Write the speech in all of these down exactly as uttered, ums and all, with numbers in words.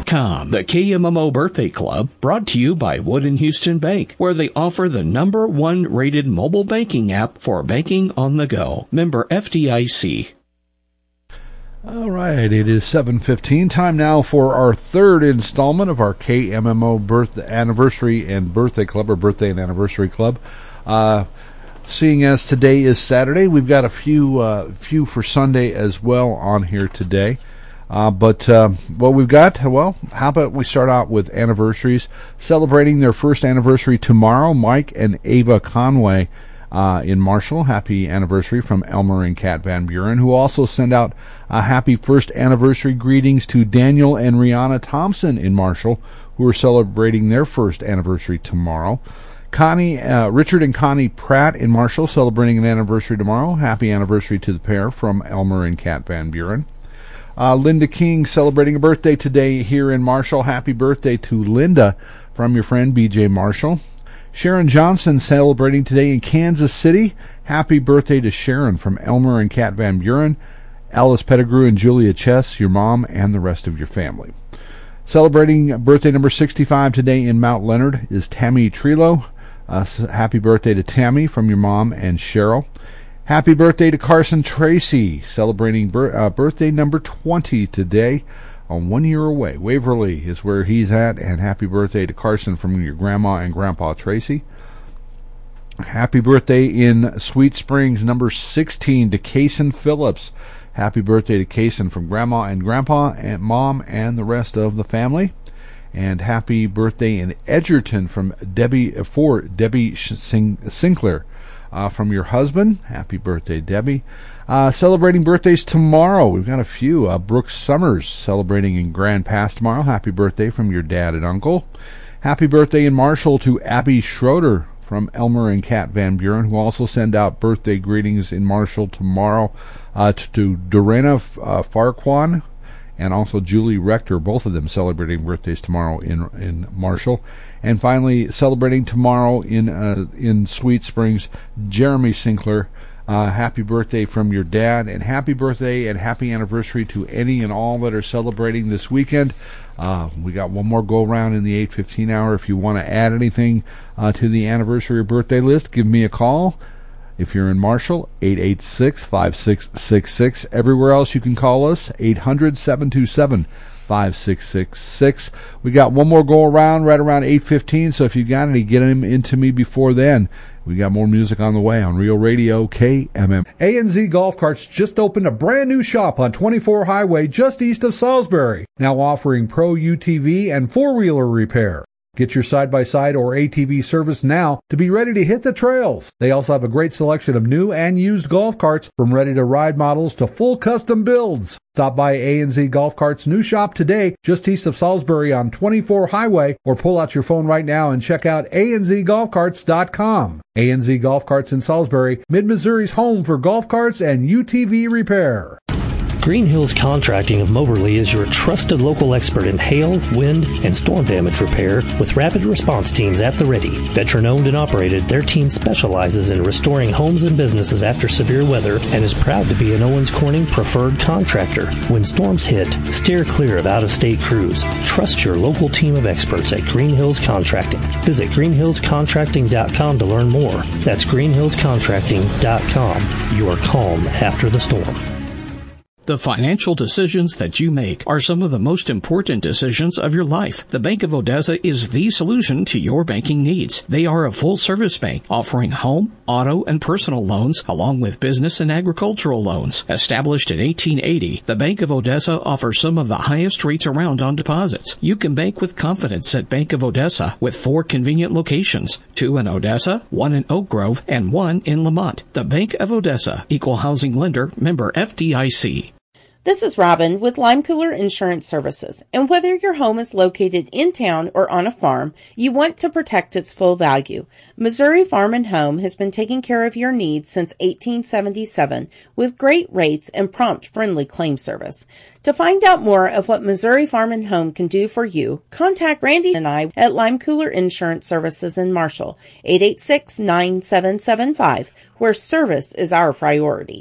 com. The K M M O Birthday Club, brought to you by Wood and Houston Bank, where they offer the number one rated mobile banking app for banking on the go. Member F D I C. All right, it is seven fifteen. Time now for our third installment of our K M M O birthday anniversary and birthday club, or birthday and anniversary club. Uh, seeing as today is Saturday, we've got a few uh, few for Sunday as well on here today. Uh, but uh, what we've got, well, how about we start out with anniversaries, celebrating their first anniversary tomorrow. Mike and Ava Conway Uh, in Marshall, happy anniversary from Elmer and Kat Van Buren, who also send out a happy first anniversary greetings to Daniel and Rihanna Thompson in Marshall, who are celebrating their first anniversary tomorrow. Connie, uh, Richard and Connie Pratt in Marshall, celebrating an anniversary tomorrow. Happy anniversary to the pair from Elmer and Kat Van Buren. Uh, Linda King celebrating a birthday today here in Marshall. Happy birthday to Linda from your friend B J Marshall. Sharon Johnson celebrating today in Kansas City. Happy birthday to Sharon from Elmer and Kat Van Buren. Alice Pettigrew and Julia Chess, your mom, and the rest of your family. Celebrating birthday number sixty-five today in Mount Leonard is Tammy Trillo. Uh, happy birthday to Tammy from your mom and Cheryl. Happy birthday to Carson Tracy, celebrating bir- uh, birthday number twenty today. On one year away. Waverly is where he's at, and happy birthday to Carson from your grandma and grandpa Tracy. Happy birthday in Sweet Springs, number sixteen, to Kason Phillips. Happy birthday to Kason from grandma and grandpa and mom and the rest of the family. And happy birthday in Edgerton from Debbie for Debbie Sinclair uh, from your husband. Happy birthday, Debbie. Uh, celebrating birthdays tomorrow. We've got a few. Uh, Brooke Summers celebrating in Grand Pass tomorrow. Happy birthday from your dad and uncle. Happy birthday in Marshall to Abby Schroeder from Elmer and Kat Van Buren, who also send out birthday greetings in Marshall tomorrow uh, to, to Dorena uh, Farquan and also Julie Rector, both of them celebrating birthdays tomorrow in in Marshall. And finally, celebrating tomorrow in uh, in Sweet Springs, Jeremy Sinclair. Uh, happy birthday from your dad, and happy birthday and happy anniversary to any and all that are celebrating this weekend. Uh, we got one more go around in the eight fifteen hour. If you want to add anything uh, to the anniversary or birthday list, give me a call. If you're in Marshall, eight eight six, five six six six. Everywhere else you can call us, eight hundred, seven two seven, five six six six. We got one more go around right around eight fifteen, so if you got any, get them into me before then. We got more music on the way on Real Radio K M M. A and Z Golf Carts just opened a brand new shop on twenty-four Highway just east of Salisbury, now offering pro U T V and four-wheeler repair. Get your side-by-side or A T V service now to be ready to hit the trails. They also have a great selection of new and used golf carts, from ready-to-ride models to full custom builds. Stop by A and Z Golf Carts' new shop today, just east of Salisbury on twenty-four Highway, or pull out your phone right now and check out A N Z golf carts dot com. A and Z Golf Carts in Salisbury, Mid-Missouri's home for golf carts and U T V repair. Green Hills Contracting of Moberly is your trusted local expert in hail, wind, and storm damage repair, with rapid response teams at the ready. Veteran-owned and operated, their team specializes in restoring homes and businesses after severe weather and is proud to be an Owens Corning preferred contractor. When storms hit, steer clear of out-of-state crews. Trust your local team of experts at Green Hills Contracting. Visit green hills contracting dot com to learn more. That's green hills contracting dot com. Your calm after the storm. The financial decisions that you make are some of the most important decisions of your life. The Bank of Odessa is the solution to your banking needs. They are a full-service bank offering home, auto, and personal loans, along with business and agricultural loans. Established in eighteen eighty, the Bank of Odessa offers some of the highest rates around on deposits. You can bank with confidence at Bank of Odessa with four convenient locations, two in Odessa, one in Oak Grove, and one in Lamont. The Bank of Odessa, Equal Housing Lender, member F D I C. This is Robin with Lime Cooler Insurance Services, and whether your home is located in town or on a farm, you want to protect its full value. Missouri Farm and Home has been taking care of your needs since eighteen seventy-seven with great rates and prompt, friendly claim service. To find out more of what Missouri Farm and Home can do for you, contact Randy and I at Lime Cooler Insurance Services in Marshall, eight eight six, nine seven seven five, where service is our priority.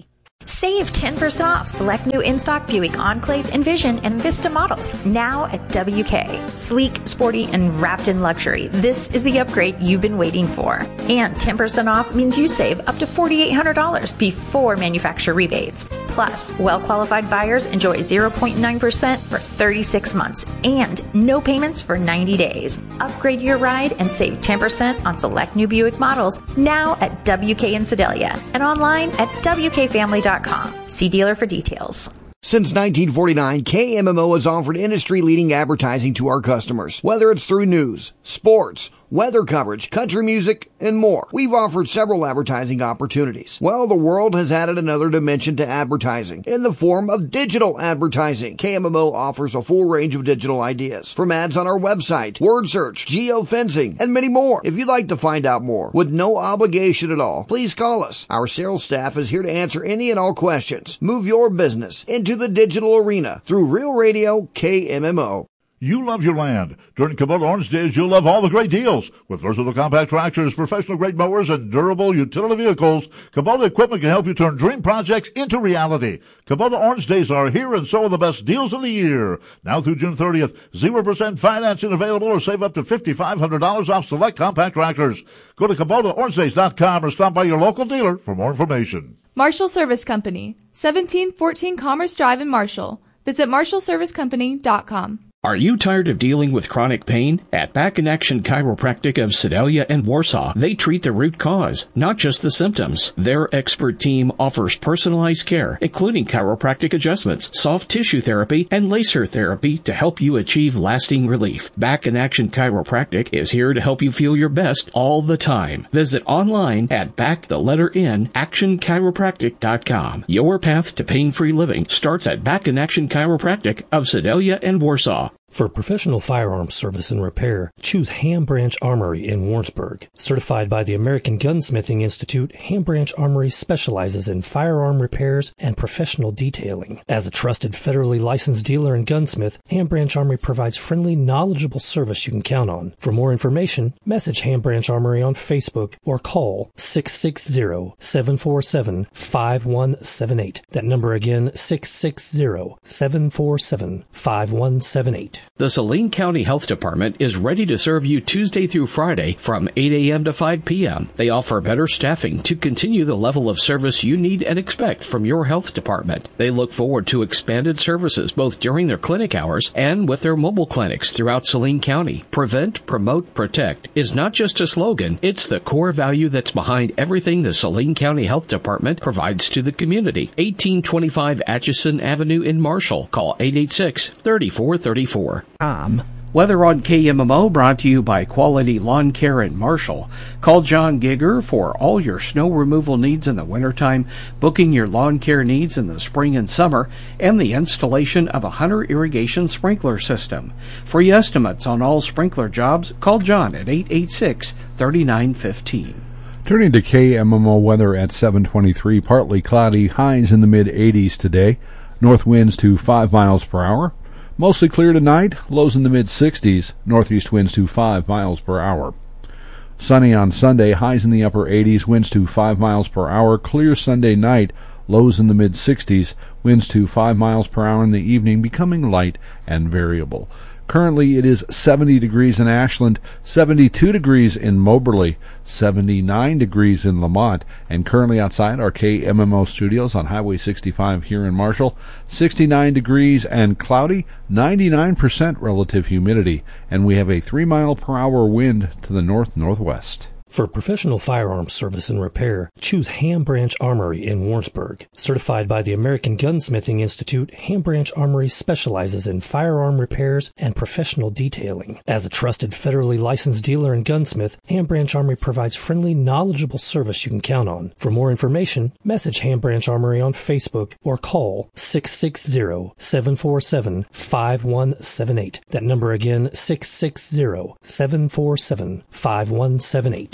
Save ten percent off select new in-stock Buick Enclave, Envision, and Vista models now at W K. Sleek, sporty, and wrapped in luxury. This is the upgrade you've been waiting for. And ten percent off means you save up to four thousand eight hundred dollars before manufacturer rebates. Plus, well-qualified buyers enjoy zero point nine percent for thirty-six months and no payments for ninety days. Upgrade your ride and save ten percent on select new Buick models now at W K in Sedalia and online at W K family dot com. See dealer for details. Since nineteen forty-nine, K M M O has offered industry-leading advertising to our customers. Whether it's through news, sports, weather coverage, country music, and more. We've offered several advertising opportunities. Well, the world has added another dimension to advertising in the form of digital advertising. K M M O offers a full range of digital ideas, from ads on our website, word search, geofencing, and many more. If you'd like to find out more with no obligation at all, please call us. Our sales staff is here to answer any and all questions. Move your business into the digital arena through Real Radio K M M O. You love your land. During Kubota Orange Days, you'll love all the great deals. With versatile compact tractors, professional-grade mowers, and durable utility vehicles, Kubota equipment can help you turn dream projects into reality. Kubota Orange Days are here, and so are the best deals of the year. Now through June thirtieth, zero percent financing available, or save up to five thousand five hundred dollars off select compact tractors. Go to Kubota Orange Days dot com or stop by your local dealer for more information. Marshall Service Company, seventeen fourteen Commerce Drive in Marshall. Visit marshall service company dot com. Are you tired of dealing with chronic pain? At Back in Action Chiropractic of Sedalia and Warsaw, they treat the root cause, not just the symptoms. Their expert team offers personalized care, including chiropractic adjustments, soft tissue therapy, and laser therapy to help you achieve lasting relief. Back in Action Chiropractic is here to help you feel your best all the time. Visit online at back the letter N action chiropractic dot com. Your path to pain-free living starts at Back in Action Chiropractic of Sedalia and Warsaw. For professional firearms service and repair, choose Ham Branch Armory in Warrensburg. Certified by the American Gunsmithing Institute, Ham Branch Armory specializes in firearm repairs and professional detailing. As a trusted federally licensed dealer and gunsmith, Ham Branch Armory provides friendly, knowledgeable service you can count on. For more information, message Ham Branch Armory on Facebook or call six six zero, seven four seven, five one seven eight. That number again, six six zero, seven four seven, five one seven eight. The Saline County Health Department is ready to serve you Tuesday through Friday from eight a.m. to five p.m. They offer better staffing to continue the level of service you need and expect from your health department. They look forward to expanded services both during their clinic hours and with their mobile clinics throughout Saline County. Prevent, promote, protect is not just a slogan, it's the core value that's behind everything the Saline County Health Department provides to the community. eighteen twenty-five Atchison Avenue in Marshall. Call eight eight six, three four three four. Um, weather on K M M O brought to you by Quality Lawn Care in Marshall. Call John Gigger for all your snow removal needs in the wintertime, booking your lawn care needs in the spring and summer, and the installation of a Hunter irrigation sprinkler system. Free estimates on all sprinkler jobs, call John at eight eight six, three nine one five. Turning to K M M O weather at seven twenty-three, partly cloudy, highs in the mid eighties today, north winds to five miles per hour. Mostly clear tonight, lows in the mid sixties, northeast winds to five miles per hour. Sunny on Sunday, highs in the upper eighties, winds to five miles per hour. Clear Sunday night, lows in the mid sixties, winds to five miles per hour in the evening, becoming light and variable. Currently, it is seventy degrees in Ashland, seventy-two degrees in Moberly, seventy-nine degrees in Lamont, and currently outside our K M M O studios on Highway sixty-five here in Marshall, sixty-nine degrees and cloudy, ninety-nine percent relative humidity, and we have a three mile per hour wind to the north-northwest. For professional firearms service and repair, choose Ham Branch Armory in Warrensburg. Certified by the American Gunsmithing Institute, Ham Branch Armory specializes in firearm repairs and professional detailing. As a trusted federally licensed dealer and gunsmith, Ham Branch Armory provides friendly, knowledgeable service you can count on. For more information, message Ham Branch Armory on Facebook or call six six zero, seven four seven, five one seven eight. That number again, six six zero, seven four seven, five one seven eight.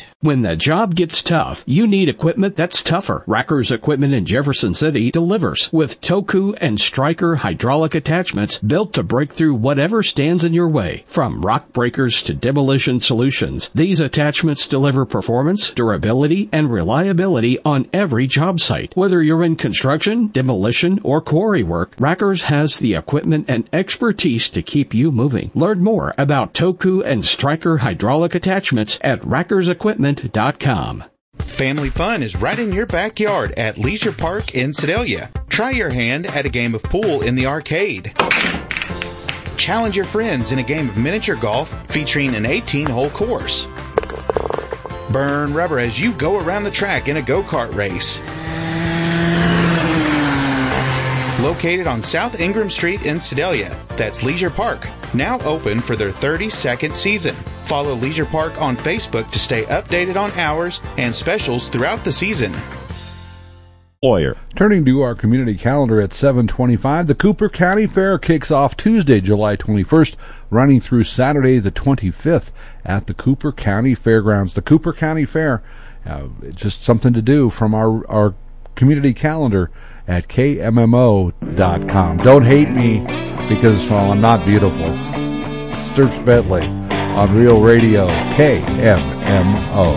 right. When the job gets tough, you need equipment that's tougher. Racker's Equipment in Jefferson City delivers with Toku and Stryker hydraulic attachments built to break through whatever stands in your way. From rock breakers to demolition solutions, these attachments deliver performance, durability, and reliability on every job site. Whether you're in construction, demolition, or quarry work, Racker's has the equipment and expertise to keep you moving. Learn more about Toku and Stryker hydraulic attachments at rackers equipment dot com. Family fun is right in your backyard at Leisure Park in Sedalia. Try your hand at a game of pool in the arcade. Challenge your friends in a game of miniature golf featuring an eighteen-hole course. Burn rubber as you go around the track in a go-kart race. Located on South Ingram Street in Sedalia, that's Leisure Park, now open for their thirty-second season. Follow Leisure Park on Facebook to stay updated on hours and specials throughout the season. Lawyer. Turning to our community calendar at seven twenty-five, the Cooper County Fair kicks off Tuesday, July twenty-first, running through Saturday the twenty-fifth at the Cooper County Fairgrounds. The Cooper County Fair, uh, just something to do from our, our community calendar at K M M O dot com. Don't hate me because, well, I'm not beautiful. Sturps Bentley on Real Radio K M M O.